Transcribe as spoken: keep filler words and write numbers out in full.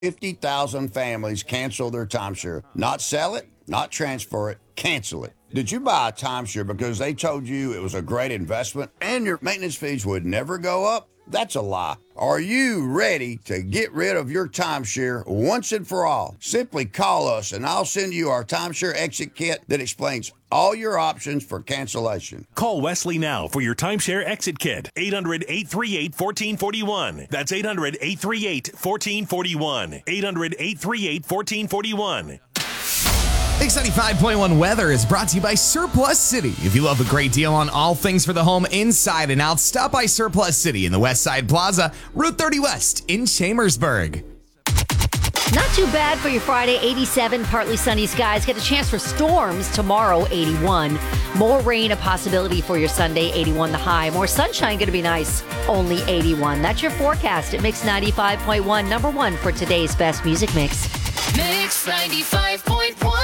fifty thousand families cancel their timeshare. Not sell it, not transfer it, cancel it. Did you buy a timeshare because they told you it was a great investment and your maintenance fees would never go up? That's a lie. Are you ready to get rid of your timeshare once and for all? Simply call us and I'll send you our timeshare exit kit that explains all your options for cancellation. Call Wesley now for your timeshare exit kit. eight hundred, eight three eight, one four four one. That's eight hundred, eight three eight, one four four one. eight hundred, eight three eight, one four four one. Mix ninety-five point one weather is brought to you by Surplus City. If you love a great deal on all things for the home inside and out, stop by Surplus City in the West Side Plaza, Route thirty West in Chambersburg. Not too bad for your Friday. eighty-seven, partly sunny skies. Get a chance for storms tomorrow, eighty-one. More rain, a possibility for your Sunday, eighty-one the high. More sunshine, going to be nice, only eighty-one. That's your forecast at Mix ninety-five point one, number one for today's best music mix. Mix ninety-five point one.